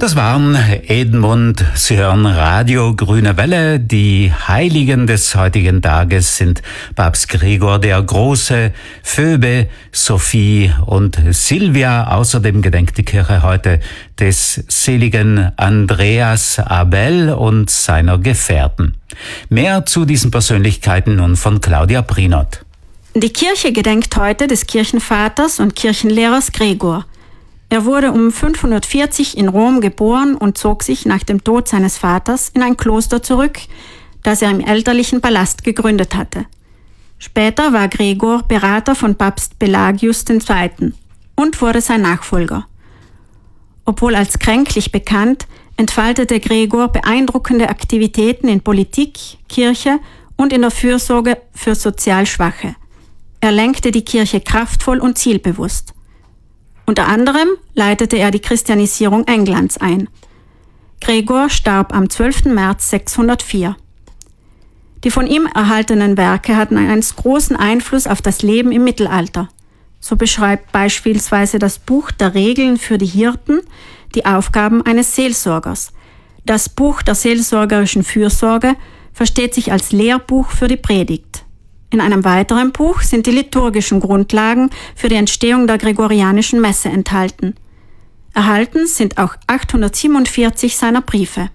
Das waren Edmund, Sie hören Radio Grüne Welle. Die Heiligen des heutigen Tages sind Papst Gregor der Große, Phoebe, Sophie und Silvia. Außerdem gedenkt die Kirche heute des seligen Andreas Abel und seiner Gefährten. Mehr zu diesen Persönlichkeiten nun von Claudia Prinott. Die Kirche gedenkt heute des Kirchenvaters und Kirchenlehrers Gregor. Er wurde um 540 in Rom geboren und zog sich nach dem Tod seines Vaters in ein Kloster zurück, das er im elterlichen Palast gegründet hatte. Später war Gregor Berater von Papst Pelagius II. Und wurde sein Nachfolger. Obwohl als kränklich bekannt, entfaltete Gregor beeindruckende Aktivitäten in Politik, Kirche und in der Fürsorge für sozial Schwache. Er lenkte die Kirche kraftvoll und zielbewusst. Unter anderem leitete er die Christianisierung Englands ein. Gregor starb am 12. März 604. Die von ihm erhaltenen Werke hatten einen großen Einfluss auf das Leben im Mittelalter. So beschreibt beispielsweise das Buch der Regeln für die Hirten die Aufgaben eines Seelsorgers. Das Buch der seelsorgerischen Fürsorge versteht sich als Lehrbuch für die Predigt. In einem weiteren Buch sind die liturgischen Grundlagen für die Entstehung der gregorianischen Messe enthalten. Erhalten sind auch 847 seiner Briefe.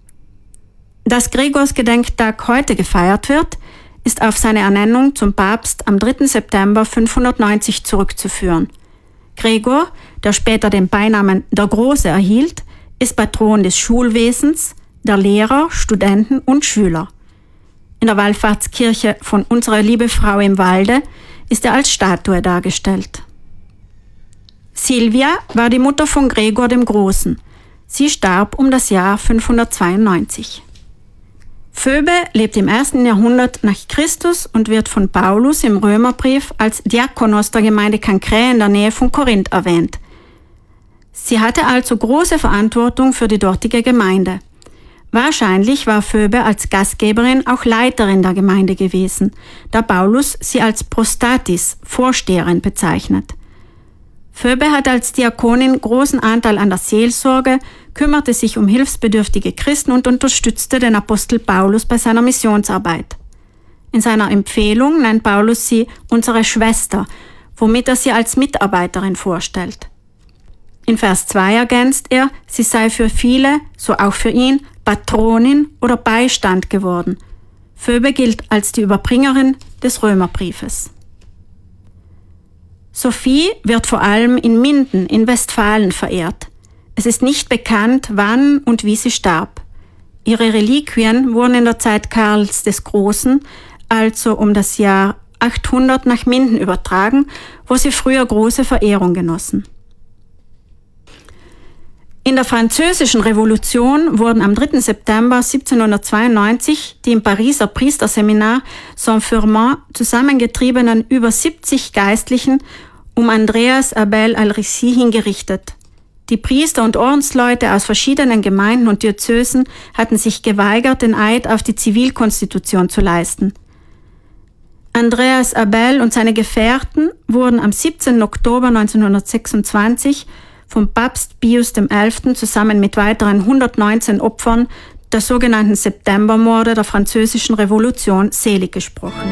Dass Gregors Gedenktag heute gefeiert wird, ist auf seine Ernennung zum Papst am 3. September 590 zurückzuführen. Gregor, der später den Beinamen der Große erhielt, ist Patron des Schulwesens, der Lehrer, Studenten und Schüler. In der Wallfahrtskirche von Unserer Liebe Frau im Walde ist er als Statue dargestellt. Silvia war die Mutter von Gregor dem Großen. Sie starb um das Jahr 592. Phoebe lebt im 1. Jahrhundert nach Christus und wird von Paulus im Römerbrief als Diakonos der Gemeinde Cancrae in der Nähe von Korinth erwähnt. Sie hatte also große Verantwortung für die dortige Gemeinde. Wahrscheinlich war Phoebe als Gastgeberin auch Leiterin der Gemeinde gewesen, da Paulus sie als Prostatis, Vorsteherin, bezeichnet. Phoebe hatte als Diakonin großen Anteil an der Seelsorge, kümmerte sich um hilfsbedürftige Christen und unterstützte den Apostel Paulus bei seiner Missionsarbeit. In seiner Empfehlung nennt Paulus sie unsere Schwester, womit er sie als Mitarbeiterin vorstellt. In Vers 2 ergänzt er, sie sei für viele, so auch für ihn, Patronin oder Beistand geworden. Phoebe gilt als die Überbringerin des Römerbriefes. Sophie wird vor allem in Minden in Westfalen verehrt. Es ist nicht bekannt, wann und wie sie starb. Ihre Reliquien wurden in der Zeit Karls des Großen, also um das Jahr 800 nach Minden übertragen, wo sie früher große Verehrung genossen. In der Französischen Revolution wurden am 3. September 1792 die im Pariser Priesterseminar Saint-Firmin zusammengetriebenen über 70 Geistlichen um Andreas Abel al-Rissi hingerichtet. Die Priester und Ordensleute aus verschiedenen Gemeinden und Diözesen hatten sich geweigert, den Eid auf die Zivilkonstitution zu leisten. Andreas Abel und seine Gefährten wurden am 17. Oktober 1926 vom Papst Pius XI. Zusammen mit weiteren 119 Opfern der sogenannten Septembermorde der Französischen Revolution selig gesprochen.